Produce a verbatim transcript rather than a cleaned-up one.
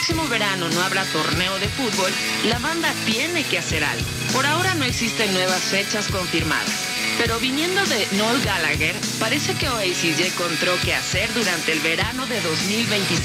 próximo verano no habrá torneo de fútbol, la banda tiene que hacer algo. Por ahora no existen nuevas fechas confirmadas, pero viniendo de Noel Gallagher, parece que Oasis ya encontró qué hacer durante el verano de dos mil veintiséis.